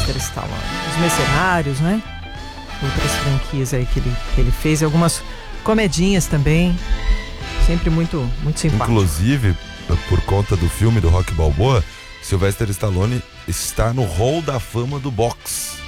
Sylvester Stallone. Os Mercenários, né? Outras franquias aí que ele fez, algumas comedinhas também, sempre muito simpático. Inclusive, por conta do filme do Rocky Balboa, Sylvester Stallone está no Hall da Fama do boxe.